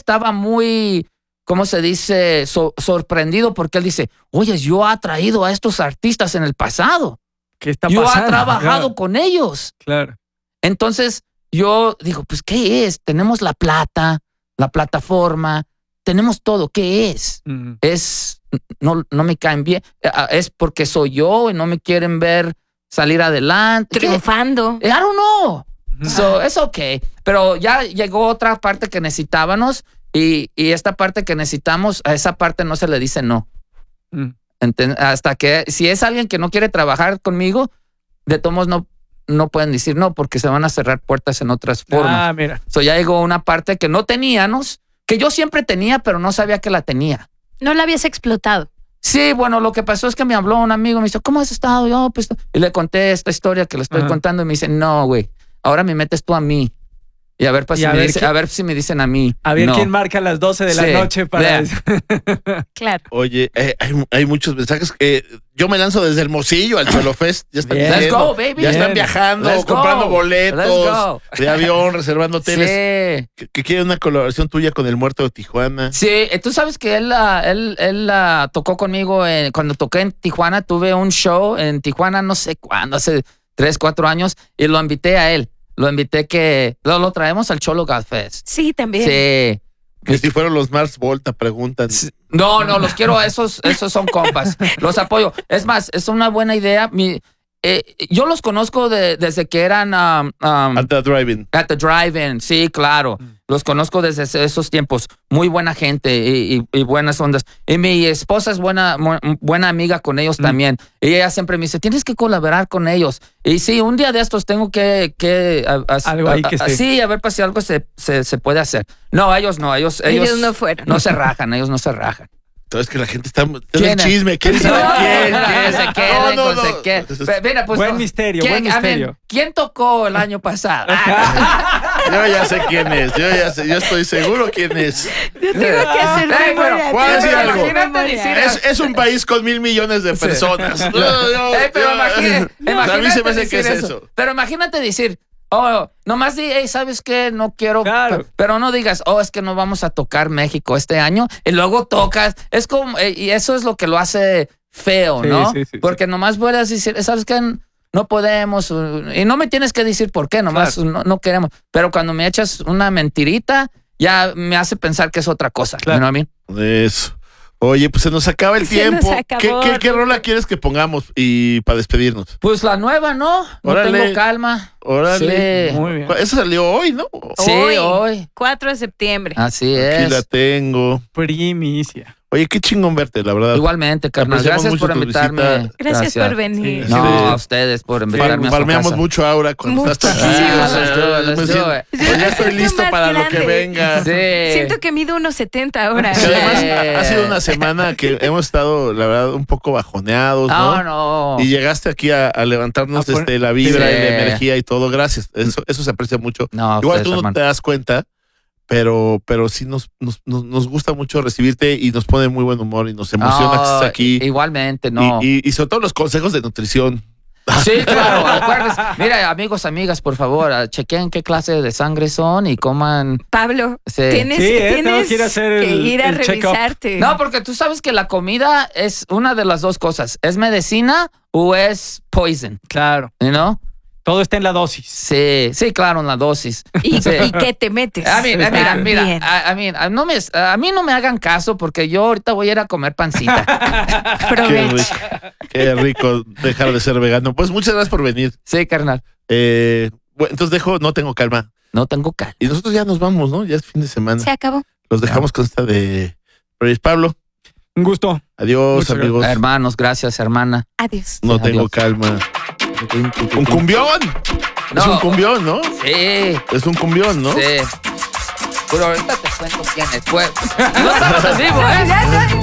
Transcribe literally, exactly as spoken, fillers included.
estaba muy, ¿cómo se dice? So, sorprendido porque él dice, oye, yo he traído a estos artistas en el pasado. ¿Qué está yo pasando? he trabajado Claro. con ellos. Claro. Entonces yo digo, pues, ¿qué es? Tenemos la plata, la plataforma, tenemos todo. ¿Qué es? Mm. Es, no, no me caen bien. Es porque soy yo y no me quieren ver salir adelante. Triunfando. I don't know. So, es ok. Pero ya llegó otra parte que necesitábamos y, y esta parte que necesitamos, a esa parte no se le dice no. Mm. Enten- hasta que, si es alguien que no quiere trabajar conmigo, de todos modos no, no pueden decir no porque se van a cerrar puertas en otras formas. Ah, mira. So, ya llegó una parte que no teníamos, que yo siempre tenía, pero no sabía que la tenía. No la habías explotado. Sí, bueno, lo que pasó es que me habló un amigo, me dijo, ¿cómo has estado? Yo, pues, y le conté esta historia que le estoy Ajá. contando y me dice, no, güey, ahora me metes tú a mí. Y a ver, pues, Y si a me ver dice- quién- a ver si me dicen a mí. A ver No. quién marca a las doce de la Sí, noche para... vean. Claro. Oye, eh, hay, hay muchos mensajes que yo me lanzo desde Hermosillo al Cholo Fest. Ya están, Bien. Let's yendo, go, baby. ya están Bien. viajando, Let's go. comprando Let's boletos go. de avión, reservando hoteles. Sí. Que, que quieren una colaboración tuya con el Muerto de Tijuana. Sí, eh, tú sabes que él, ah, él, él ah, tocó conmigo en- cuando toqué en Tijuana. Tuve un show en Tijuana, no sé cuándo, hace tres, cuatro años, y lo invité a él. Lo invité que lo, lo traemos al Cholo God Fest. Sí, también. Sí. Que si fueron los Mars Volta, preguntan. No, no, los quiero, esos, esos son compas. Los apoyo. Es más, es una buena idea. Mi, eh, yo los conozco de- desde que eran um, um, At the Driving. At the Drive-In, sí, claro. Los conozco desde ese- esos tiempos. Muy buena gente y, y- y buenas ondas. Y mi esposa es buena, mu- buena amiga con ellos Mm. también. Y ella siempre me dice, tienes que colaborar con ellos. Y sí, un día de estos tengo que... que a- a- Algo ahí a- que a- se- Sí, a ver pues, si algo se, se, se puede hacer. No, ellos no. Ellos, ellos, Ellos no fueron. no se rajan, ellos no se rajan. Entonces que la gente está... está ¿Quién el es? chisme. ¿Quién sabe No, quién? no, ¿Quién? se quede, No, no, pues, no. se quede. Pe- Mira, pues, Buen no. misterio, ¿Quién- buen a ver, misterio. ¿quién tocó el año pasado? Yo ya sé quién es. Yo ya sé. Yo estoy seguro quién es. Yo tengo que hacer Ey, pero, memoria. voy a tengo decir que algo. hacer Imagínate memoria. decir- Es, es un país con mil millones de personas. No, yo- Ey, pero yo- imagínate, a mí se me hace decir que es eso. Pero imagínate decir, oh, nomás di, hey, ¿sabes qué? No quiero. Claro. pe- Pero no digas, oh, es que no vamos a tocar México este año. Y luego tocas. Es como, eh, y eso es lo que lo hace feo, Sí, ¿no? sí, sí, Porque nomás puedes decir, ¿sabes qué? No podemos. uh, Y no me tienes que decir por qué, nomás no, no queremos. Pero cuando me echas una mentirita, ya me hace pensar que es otra cosa. Claro. You know what I mean? Eso. Oye, pues se nos acaba el Se tiempo. nos acabó. ¿Qué, qué, qué rola quieres que pongamos y para despedirnos? Pues la nueva, ¿no? No Órale. tengo calma. Órale. Sí. Muy bien. Eso salió hoy, ¿no? Sí, Hoy. hoy. cuatro de septiembre. Así Aquí la es. tengo. Primicia. Oye, qué chingón verte, la verdad. Igualmente, carnal. Apreciamos Gracias mucho por tu invitarme. visita. Gracias, por venir. Sí. No, Sí, de- a ustedes por Far- invitarme a su farmeamos casa. mucho ahora cuando estás aquí. Muchísimo. O sea, Let's do it, let's me do siento- it. pues ya estoy Siento listo más para lo que grande. venga. Sí. Siento que mido unos setenta ahora. Que además Sí. ha sido una semana que hemos estado, la verdad, un poco bajoneados, ¿no? No, no. Y llegaste aquí a, a levantarnos A pon- este, la vibra Sí. y la energía y todo. Gracias. Eso, eso se aprecia mucho. No, Igual ustedes, tú no hermano. te das cuenta, pero, pero sí nos, nos, nos, nos gusta mucho recibirte y nos pone muy buen humor y nos emociona que estés No, aquí. i- Igualmente, no. Y, y, y sobre todo los consejos de nutrición. Sí, claro, acuérdense. Mira, amigos, amigas, por favor, ah, chequen qué clase de sangre son y coman. Pablo, Sí. tienes, Sí, ¿eh? tienes Tengo que ir a hacer el- que ir a el check-up. revisarte. No, porque tú sabes que la comida es una de las dos cosas. ¿Es medicina o es poison? Claro. You know? Todo está en la dosis. Sí, sí, claro, en la dosis. ¿Y, Sí. ¿Y qué te metes? A mí, mira, También. mira, a, a mí, a, no me, a mí no me hagan caso porque yo ahorita voy a ir a comer pancita. Qué Provecho. rico, qué rico dejar de ser vegano. Pues muchas gracias por venir. Sí, carnal. Eh, bueno, entonces dejo, no tengo calma. No tengo calma. Y nosotros ya nos vamos, ¿no? Ya es fin de semana. Se acabó. Los dejamos con esta de Reyes Pablo. Un gusto. Adiós, Muchas amigos. Hermanos, gracias, hermana. Adiós. No Sí, tengo adiós. calma. Un cumbión. Es No. un cumbión, ¿no? Sí, Es un cumbión, ¿no? sí. Pero ahorita te cuento quién es. Pues, no estamos en vivo, ¿eh? Ya, ya.